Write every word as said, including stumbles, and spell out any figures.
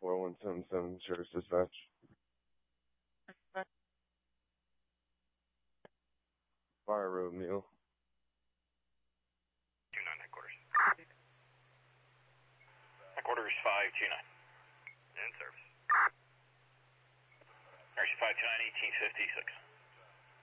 four one seven seven, Service Dispatch. Fire Road, Mule. two nine, headquarters. Headquarters five two nine. In service. Mercy five two nine, eighteen fifty-six.